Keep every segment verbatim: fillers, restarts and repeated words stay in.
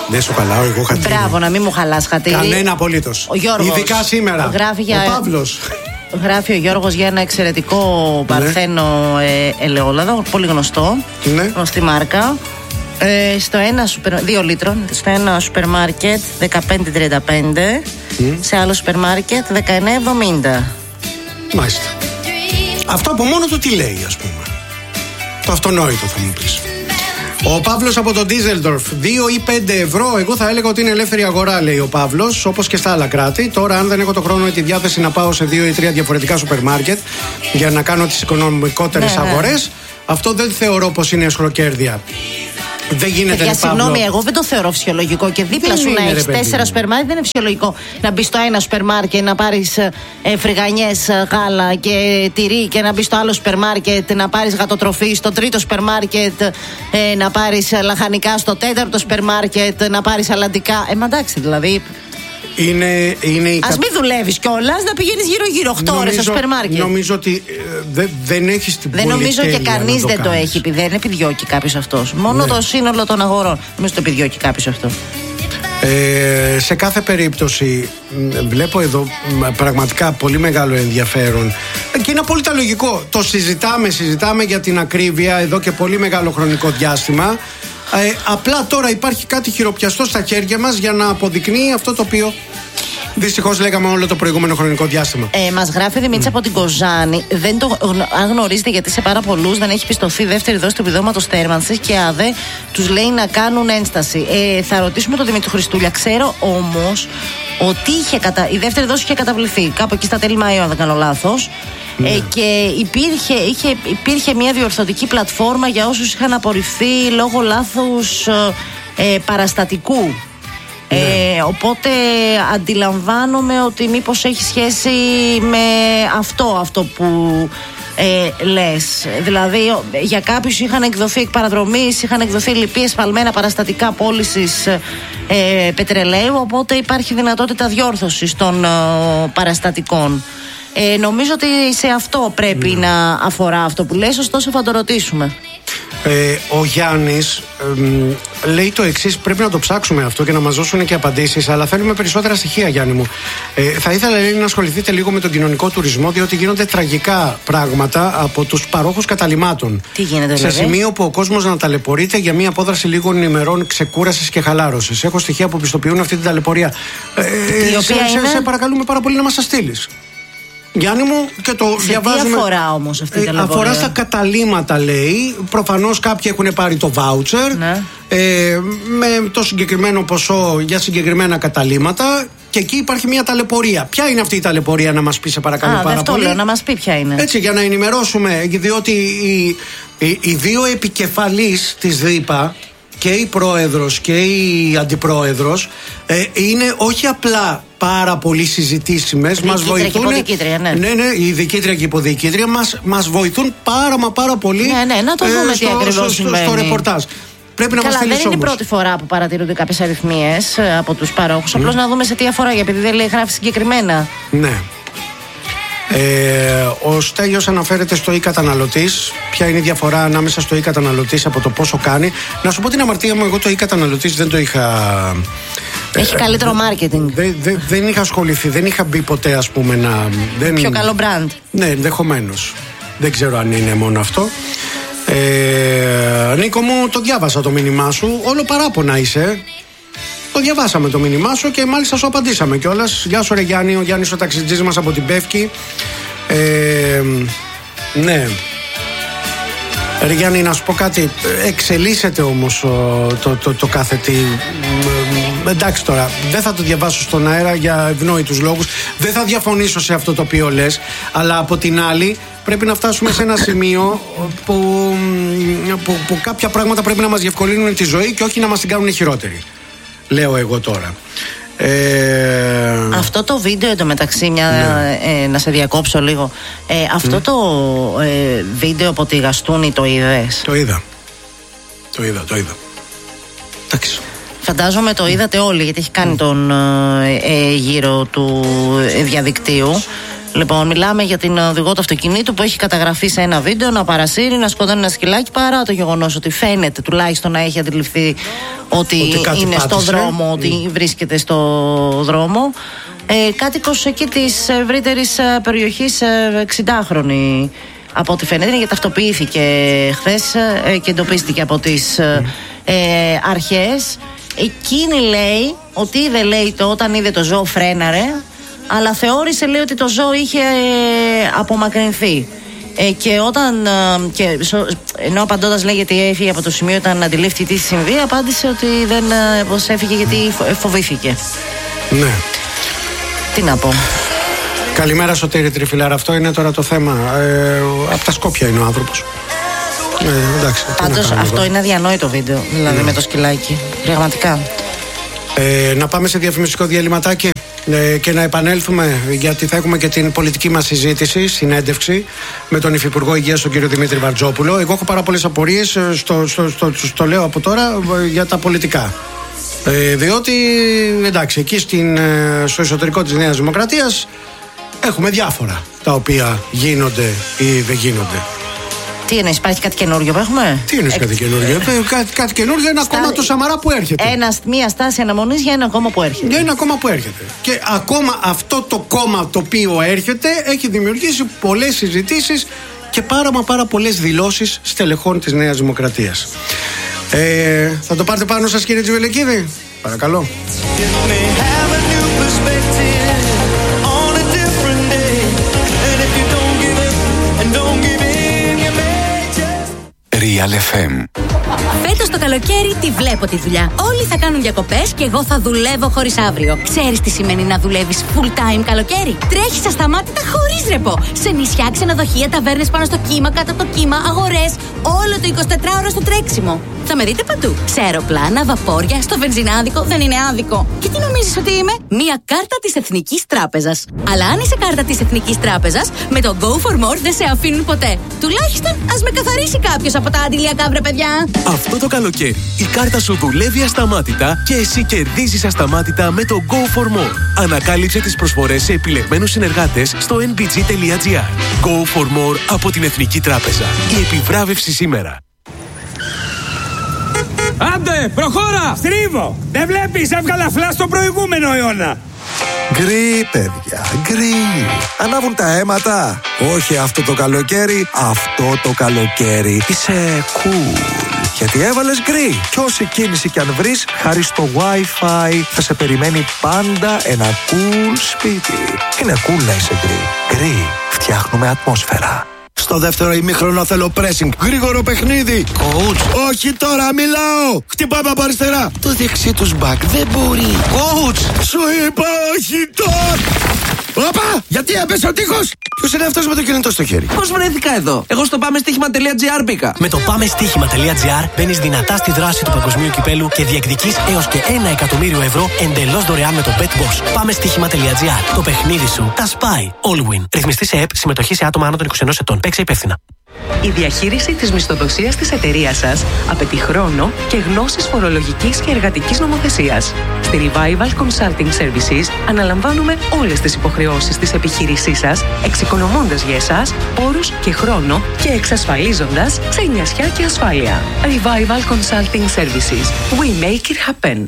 Δεν σου χαλάω, εγώ χατήρι. Μπράβο, να μην μου χαλάς χατήρι. Κανένα απολύτως. Ο Γιώργος. Ειδικά σήμερα. Γράφει για... Ο Παύλος. Γράφει ο Γιώργος για ένα εξαιρετικό παρθένο ε, ελαιόλαδο, πολύ γνωστό. Ναι. Γνωστή μάρκα. Ε, στο ένα σούπερ, δύο λίτρων, στο ένα σούπερ μάρκετ δεκαπέντε τριάντα πέντε, mm. σε άλλο σούπερ μάρκετ δεκαεννέα εβδομήντα. Μάλιστα. Αυτό από μόνο του τι λέει, ας πούμε. Το αυτονόητο θα μου πεις. Ο Παύλος από τον Ντίζελντορφ, δύο ή πέντε ευρώ. Εγώ θα έλεγα ότι είναι ελεύθερη αγορά, λέει ο Παύλος, όπως και στα άλλα κράτη. Τώρα, αν δεν έχω το χρόνο ή τη διάθεση να πάω σε δύο ή τρία διαφορετικά σούπερ μάρκετ για να κάνω τις οικονομικότερες ναι, αγορές, ναι. αυτό δεν θεωρώ πως είναι εσχροκέρδεια. Δεν γίνεται. Για συγγνώμη, εγώ δεν το θεωρώ φυσιολογικό. Και δίπλα δεν σου να έχει τέσσερα σούπερ μάρκετ δεν είναι φυσιολογικό να μπει στο ένα σούπερ μάρκετ να πάρει ε, φρυγανιές, γάλα και τυρί, και να μπει στο άλλο σούπερ μάρκετ να πάρει γατοτροφή, στο τρίτο σούπερ μάρκετ ε, να πάρει λαχανικά, στο τέταρτο σούπερ μάρκετ να πάρει αλλαντικά. Ε, μα εντάξει, δηλαδή. Είναι, είναι η... Ας μην δουλεύεις κιόλας, να πηγαίνεις γύρω-γύρω οκτώ ώρες στο σούπερ μάρκετ. Νομίζω ότι ε, δε, δεν έχεις την Δεν νομίζω και κανείς δεν το έχει. Δεν επιδιώκει κάποιος αυτός. Μόνο ναι. το σύνολο των αγορών. Νομίζω το επιδιώκει κάποιος αυτό. Ε, σε κάθε περίπτωση βλέπω εδώ πραγματικά πολύ μεγάλο ενδιαφέρον και είναι απόλυτα λογικό. Το συζητάμε, συζητάμε για την ακρίβεια εδώ και πολύ μεγάλο χρονικό διάστημα. Ε, απλά τώρα υπάρχει κάτι χειροπιαστό στα χέρια μας για να αποδεικνύει αυτό το οποίο δυστυχώς λέγαμε όλο το προηγούμενο χρονικό διάστημα. Ε, μας γράφει η Δημήτρη mm. από την Κοζάνη. Δεν το, αν γνωρίζετε, γιατί σε πάρα πολλούς δεν έχει πιστωθεί δεύτερη δόση του επιδόματος θέρμανσης και ΑΔΕ τους λέει να κάνουν ένσταση. Ε, θα ρωτήσουμε τον Δημήτρη Χριστούλια. Ξέρω όμως ότι είχε κατα... η δεύτερη δόση είχε καταβληθεί κάπου εκεί στα τέλη Μαΐου, αν δεν κάνω λάθος. Ναι. Ε, και υπήρχε, είχε, υπήρχε μια διορθωτική πλατφόρμα για όσους είχαν απορριφθεί λόγω λάθους ε, παραστατικού. Ναι. Ε, οπότε αντιλαμβάνομαι ότι μήπως έχει σχέση με αυτό, αυτό που ε, λες. Δηλαδή για κάποιους είχαν εκδοθεί εκ παραδρομής, είχαν εκδοθεί λυπή εσφαλμένα παραστατικά πώλησης ε, πετρελαίου, οπότε υπάρχει δυνατότητα διόρθωσης των ε, παραστατικών. Ε, νομίζω ότι σε αυτό πρέπει ναι. να αφορά αυτό που λες, ωστόσο θα το ρωτήσουμε. Ε, ο Γιάννης ε, λέει το εξής: πρέπει να το ψάξουμε αυτό και να μας δώσουν και απαντήσεις, αλλά θέλουμε περισσότερα στοιχεία, Γιάννη μου. Ε, θα ήθελα, λέει, να ασχοληθείτε λίγο με τον κοινωνικό τουρισμό, διότι γίνονται τραγικά πράγματα από τους παρόχους καταλυμάτων. Τι γίνεται, σε δηλαδή? σημείο που ο κόσμος να ταλαιπωρείται για μια απόδραση λίγων ημερών ξεκούρασης και χαλάρωσης. Έχω στοιχεία που πιστοποιούν αυτή την ταλαιπωρία. Ε, η οποία σε, είναι... σε, σε παρακαλούμε πάρα πολύ να μας τα στείλεις, Γιάννη μου, και το σε διαβάζουμε. Τι αφορά όμως αυτή η ταλαιπωρία? Αφορά στα καταλύματα, λέει. Προφανώς κάποιοι έχουν πάρει το voucher ναι. ε, με το συγκεκριμένο ποσό για συγκεκριμένα καταλύματα και εκεί υπάρχει μια ταλαιπωρία. Ποια είναι αυτή η ταλαιπωρία, να μας πει, σε παρακαλώ? Α, πάρα αυτό πολύ. Λέω, να μας πει ποια είναι. Έτσι, για να ενημερώσουμε, διότι οι, οι, οι δύο επικεφαλείς της ΔΥΠΑ, και η πρόεδρος και η αντιπρόεδρος, ε, είναι όχι απλά πάρα πολύ συζητήσιμες, μας βοηθούν. Ναι. ναι, ναι, η διοικήτρια και η υποδιοικήτρια μας, μας βοηθούν πάρα μα πάρα πολύ. Ναι, ναι, να το δούμε ε, στο, τι ακριβώς στο, στο, στο ρεπορτάζ. Πρέπει να Καλά, μας δεν είναι όμως. η πρώτη φορά που παρατηρούνται κάποιες αριθμίες από τους παρόχους. Mm. Απλώς να δούμε σε τι αφορά, γιατί δεν λέει, γράφει συγκεκριμένα. Ναι. Ε, ο Στέλιος αναφέρεται στο e-καταναλωτής. Ποια είναι η διαφορά ανάμεσα στο e-καταναλωτής από το πόσο κάνει? Να σου πω την αμαρτία μου, εγώ το e-καταναλωτής δεν το είχα. Έχει ε, καλύτερο μάρκετινγκ. Δεν δε, δεν είχα ασχοληθεί, δεν είχα μπει ποτέ, ας πούμε, να. Δεν... Πιο καλό brand. Ναι, ενδεχομένως. Δεν ξέρω αν είναι μόνο αυτό. Ε, Νίκο μου, το διάβασα το μήνυμά σου. Όλο παράπονα είσαι. Το διαβάσαμε το μήνυμά σου και μάλιστα σου απαντήσαμε κιόλας. Γεια σου, ρε Γιάννη, ο Γιάννης ο ταξιτζής μας από την Πεύκη. Ε, ναι. Ρε Γιάννη, να σου πω κάτι. Εξελίσσεται όμως το, το, το, το κάθε τι. Εντάξει τώρα, δεν θα το διαβάσω στον αέρα για ευνόητους λόγους. Δεν θα διαφωνήσω σε αυτό το οποίο λες. Αλλά από την άλλη πρέπει να φτάσουμε σε ένα σημείο που, που, που κάποια πράγματα πρέπει να μας διευκολύνουν τη ζωή και όχι να μας την κάνουν χειρότερη. Λέω εγώ τώρα. Ε... Αυτό το βίντεο εντωμεταξύ, μια, ναι. ε, να σε διακόψω λίγο. Ε, αυτό mm. το ε, βίντεο από τη Γαστούνη το είδες? Το είδα. Το είδα, το είδα. Εντάξει. Φαντάζομαι το είδατε όλοι, γιατί έχει κάνει τον ε, ε, γύρο του ε, διαδικτύου. Λοιπόν, μιλάμε για την οδηγό του αυτοκινήτου που έχει καταγραφεί σε ένα βίντεο να παρασύρει, να σκοτώνει ένα σκυλάκι, παρά το γεγονός ότι φαίνεται τουλάχιστον να έχει αντιληφθεί ότι, ότι είναι στο δρόμο, ότι mm. βρίσκεται στο δρόμο. Ε, κάτοικος εκεί της ευρύτερης περιοχής, εξηντάχρονη από ό,τι φαίνεται, γιατί ταυτοποιήθηκε χθες ε, και εντοπίστηκε από τις ε, ε, αρχές. Εκείνη λέει ότι είδε, λέει, το, όταν είδε το ζώο φρέναρε, αλλά θεώρησε, λέει, ότι το ζώο είχε ε, απομακρυνθεί. Ε, και όταν, ε, και, ενώ απαντώντας, λέει, γιατί έφυγε από το σημείο όταν αντιλήφθη τι συμβεί, απάντησε ότι δεν ε, πως έφυγε γιατί φοβήθηκε. Ναι. Τι να πω. Καλημέρα, Σωτήρη Τριφυλάρα. Αυτό είναι τώρα το θέμα. Ε, από τα Σκόπια είναι ο άνθρωπος. Ε, εντάξει, πάντως αυτό εδώ είναι αδιανόητο βίντεο. Δηλαδή ναι. με το σκυλάκι. Πραγματικά. Ε, να πάμε σε διαφημιστικό διαλυματάκι ε, και να επανέλθουμε, γιατί θα έχουμε και την πολιτική μας συζήτηση, συνέντευξη με τον Υφυπουργό Υγείας, τον κύριο Δημήτρη Βαρτζόπουλο. Εγώ έχω πάρα πολλές απορίες, στο, στο, στο, στο λέω από τώρα, για τα πολιτικά. Ε, διότι εντάξει, εκεί στην, στο εσωτερικό της Νέας Δημοκρατίας έχουμε διάφορα τα οποία γίνονται ή δεν γίνονται. Τι εννοείς, υπάρχει κάτι καινούργιο που έχουμε? Τι εννοείς κάτι καινούργιο? κάτι, κάτι καινούργιο, ένα Στά... κόμμα το Σαμαρά που έρχεται. Ένα, μία στάση αναμονής για ένα κόμμα που έρχεται. Για ένα κόμμα που έρχεται. Και ακόμα αυτό το κόμμα το οποίο έρχεται έχει δημιουργήσει πολλές συζητήσεις και πάρα μα πάρα πολλές δηλώσεις στελεχών της Νέας Δημοκρατίας. Ε, θα το πάρετε πάνω σας, κύριε Τζιβελεκίδη? Παρακαλώ. Real εφ εμ. Φέτος το καλοκαίρι τη βλέπω τη δουλειά. Όλοι θα κάνουν διακοπές και εγώ θα δουλεύω χωρίς αύριο. Ξέρεις τι σημαίνει να δουλεύεις full time καλοκαίρι? Τρέχεις ασταμάτητα χωρίς ρεπό. Σε νησιά, ξενοδοχεία, ταβέρνες πάνω στο κύμα, κάτω από το κύμα, αγορές. Όλο το εικοσιτετράωρο στο τρέξιμο. Θα με δείτε παντού. Σε αεροπλάνα, βαπόρια, στο βενζινάδικο. Δεν είναι άδικο. Και τι νομίζεις ότι είμαι? Μία κάρτα της Εθνικής Τράπεζας. Αλλά αν είσαι κάρτα της Εθνικής Τράπεζας, με το Go for More δεν σε αφήνουν ποτέ. Τουλάχιστον ας με καθαρίσει κάποιος από τα αντιλιακά, βρε παιδιά. Αυτό το καλοκαίρι η κάρτα σου δουλεύει ασταμάτητα και εσύ κερδίζεις ασταμάτητα με το Go for More. Ανακάλυψε τις προσφορές σε επιλεγμένους συνεργάτες στο εν μπι τζι τελεία τζι άρ. Go for More από την Εθνική Τράπεζα. Η επιβράβευση σήμερα. Άντε, προχώρα! Στρίβω! Δεν βλέπεις, έβγαλα φλα στο προηγούμενο αιώνα. Γκρι, παιδιά, γκρι. Ανάβουν τα αίματα. Όχι αυτό το καλοκαίρι, αυτό το καλοκαίρι. Είσαι cool. Γιατί έβαλες γκρι. Κι όση κίνηση κι αν βρεις, χάρη στο Wi-Fi θα σε περιμένει πάντα ένα cool σπίτι. Είναι cool να είσαι γκρι. Γκρι, φτιάχνουμε ατμόσφαιρα. Στο δεύτερο ημίχρονο θέλω pressing. Γρήγορο παιχνίδι. Coach. Όχι τώρα, μιλάω. Χτυπάμε από αριστερά. Το δεξί τους μπακ δεν μπορεί. Coach. Σου είπα όχι τώρα. Όπα, γιατί έπεσε ο τείχος. Ποιος είναι αυτός με το κινητό στο χέρι? Πώς βρέθηκα εδώ? Εγώ στο πάμε στοίχημα τελεία τζι άρ μπήκα. Με το πάμε στοίχημα τελεία τζι άρ μπαίνεις δυνατά στη δράση του παγκοσμίου κυπέλου και διεκδικείς έως και ένα εκατομμύριο ευρώ εντελώς δωρεάν με το BetBoss. πάμε στοίχημα τελεία τζι άρ. Το παιχνίδι σου τα σπάει. All win. Ρυθμιστή σε ΕΠ, συμμετοχή σε άτομα άνω των είκοσι ενός ετών. Παίξε υπεύθυνα. Η διαχείριση της μισθοδοσίας της εταιρείας σας απαιτεί χρόνο και γνώσεις φορολογικής και εργατικής νομοθεσίας. Στη Revival Consulting Services αναλαμβάνουμε όλες τις υποχρεώσεις της επιχείρησής σας, εξοικονομώντας για εσάς πόρους και χρόνο και εξασφαλίζοντας ξενιασιά και ασφάλεια. Revival Consulting Services. We make it happen.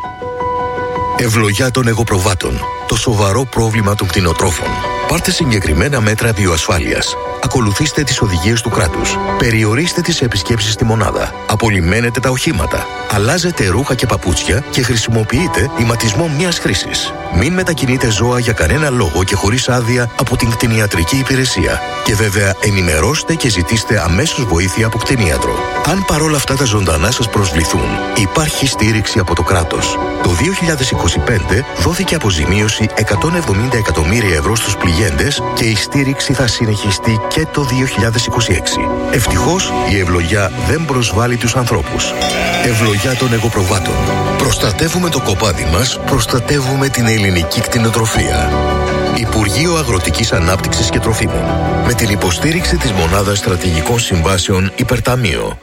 Ευλογιά των εγωπροβάτων. Το σοβαρό πρόβλημα των κτηνοτρόφων. Πάρτε συγκεκριμένα μέτρα βιοασφάλειας. Ακολουθήστε τις οδηγίες του κράτους. Περιορίστε τις επισκέψεις στη μονάδα. Απολυμμένετε τα οχήματα. Αλλάζετε ρούχα και παπούτσια και χρησιμοποιείτε ηματισμό μιας χρήσης. Μην μετακινείτε ζώα για κανένα λόγο και χωρίς άδεια από την κτηνιατρική υπηρεσία. Και βέβαια ενημερώστε και ζητήστε αμέσως βοήθεια από κτηνίατρο. Αν παρόλα αυτά τα ζωντανά σας προσβληθούν, υπάρχει στήριξη από το κράτος. Το δύο χιλιάδες είκοσι πέντε δόθηκε αποζημίωση εκατόν εβδομήντα εκατομμύρια ευρώ στους πληγέντες και η στήριξη θα συνεχιστεί και το δύο χιλιάδες είκοσι έξι. Ευτυχώς η ευλογιά δεν προσβάλλει τους ανθρώπους. Ευλογιά των εγωπροβάτων. Προστατεύουμε το κοπάδι μας, προστατεύουμε την ελληνική κτηνοτροφία. Υπουργείο Αγροτικής Ανάπτυξης και Τροφίμων. Με την υποστήριξη της Μονάδας Στρατηγικών Συμβάσεων Υπερταμείο.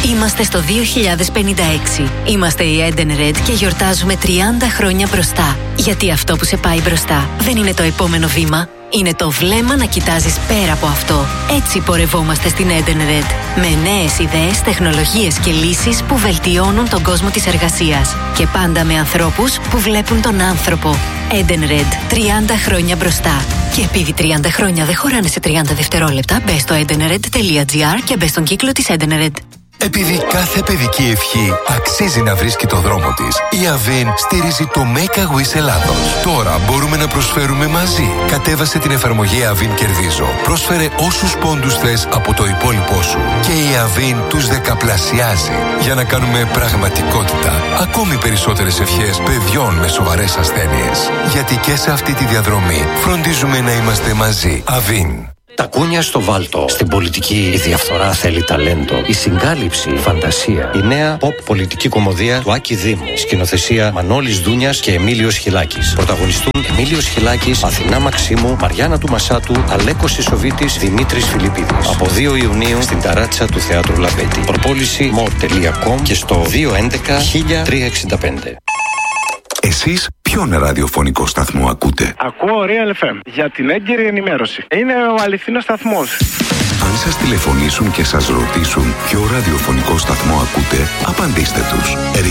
Είμαστε στο δύο χιλιάδες πενήντα έξι. Είμαστε η Edenred και γιορτάζουμε τριάντα χρόνια μπροστά. Γιατί αυτό που σε πάει μπροστά δεν είναι το επόμενο βήμα. Είναι το βλέμμα να κοιτάζεις πέρα από αυτό. Έτσι πορευόμαστε στην Edenred. Με νέες ιδέες, τεχνολογίες και λύσεις που βελτιώνουν τον κόσμο της εργασίας. Και πάντα με ανθρώπους που βλέπουν τον άνθρωπο. Edenred. τριάντα χρόνια μπροστά. Και επειδή τριάντα χρόνια δεν χωράνε σε τριάντα δευτερόλεπτα, μπες στο edenred τελεία gr και μπες στον κύκλο της Edenred. Επειδή κάθε παιδική ευχή αξίζει να βρίσκει το δρόμο της, η Avin στηρίζει το Make a Wish Ελλάδος. Τώρα μπορούμε να προσφέρουμε μαζί. Κατέβασε την εφαρμογή Avin Κερδίζω. Πρόσφερε όσους πόντους θες από το υπόλοιπό σου. Και η Avin τους δεκαπλασιάζει. Για να κάνουμε πραγματικότητα ακόμη περισσότερες ευχές παιδιών με σοβαρές ασθένειες. Γιατί και σε αυτή τη διαδρομή φροντίζουμε να είμαστε μαζί. Avin. Τα κούνια στο βάλτο. Στην πολιτική η διαφθορά θέλει ταλέντο. Η συγκάλυψη, η φαντασία. Η νέα pop πολιτική κομμωδία του Άκη Δήμου. Σκηνοθεσία Μανώλης Δούνιας και Εμίλιος Χιλάκης. Πρωταγωνιστούν Εμίλιος Χιλάκης, Αθηνά Μαξίμου, Μαριάννα του Μασάτου, Αλέκος Ισοβίτης, Δημήτρης Φιλιππίδης. Από δύο Ιουνίου στην ταράτσα του Θεάτρου Λαμπέτη. Προπόληση more τελεία com και στο δύο έντεκα χίλια τριακόσια εξήντα πέντε. Εσείς ποιον ραδιοφωνικό σταθμό ακούτε? Ακούω Real εφ εμ για την έγκαιρη ενημέρωση. Είναι ο αληθινός σταθμός. Αν σας τηλεφωνήσουν και σας ρωτήσουν ποιο ραδιοφωνικό σταθμό ακούτε, απαντήστε τους.